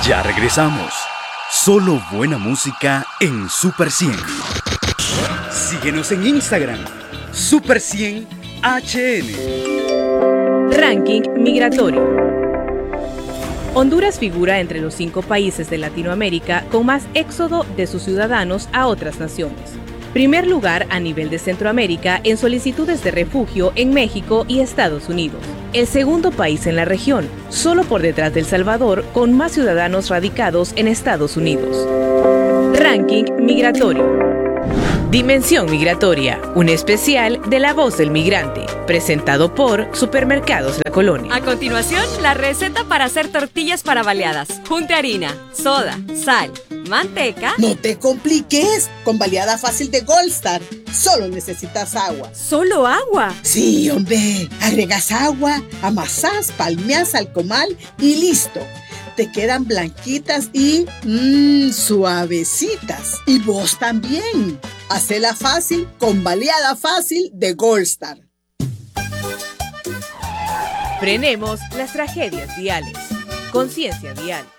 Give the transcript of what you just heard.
Ya regresamos. Solo buena música en Super 100. Síguenos en Instagram, Super 100 HN. Ranking migratorio. Honduras figura entre los 5 países de Latinoamérica con más éxodo de sus ciudadanos a otras naciones. Primer lugar a nivel de Centroamérica en solicitudes de refugio en México y Estados Unidos. El segundo país en la región, solo por detrás de El Salvador, con más ciudadanos radicados en Estados Unidos. Ranking migratorio. Dimensión migratoria, un especial de La Voz del Migrante, presentado por Supermercados La Colonia. A continuación, la receta para hacer tortillas para baleadas. Junte harina, soda, sal, manteca. No te compliques, con baleada fácil de Gold Star, solo necesitas agua. ¿Solo agua? Sí, hombre, agregas agua, amasás, palmeás al comal y listo. Te quedan blanquitas y suavecitas. Y vos también. Hacela fácil con baleada fácil de Gold Star. Frenemos las tragedias viales. Conciencia vial.